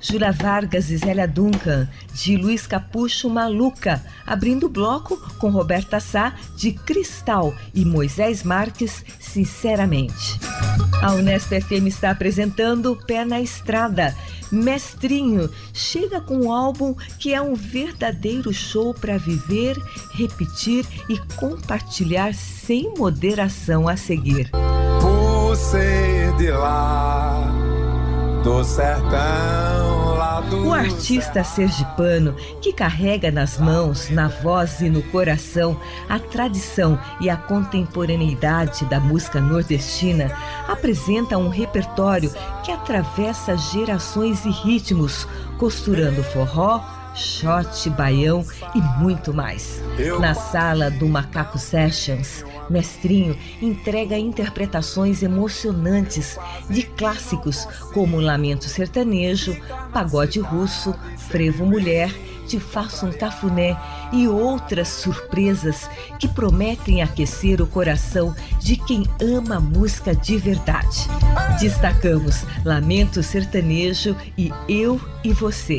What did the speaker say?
Júlia Vargas e Zélia Duncan, de Luiz Capucho, Maluca, abrindo o bloco com Roberta Sá, de Cristal, e Moisés Marques, Sinceramente. A Unesp FM está apresentando Pé na Estrada. Mestrinho chega com um álbum que é um verdadeiro show para viver, repetir e compartilhar sem moderação a seguir. Por ser de lá, do sertão, lá do O artista sergipano, que carrega nas mãos, na voz e no coração a tradição e a contemporaneidade da música nordestina, apresenta um repertório que atravessa gerações e ritmos, costurando forró, shot, baião e muito mais. Na sala do Macaco Sessions, Mestrinho entrega interpretações emocionantes de clássicos como Lamento Sertanejo, Pagode Russo, Frevo Mulher, Te Faço um Cafuné e outras surpresas que prometem aquecer o coração de quem ama música de verdade. Destacamos Lamento Sertanejo e Eu e Você.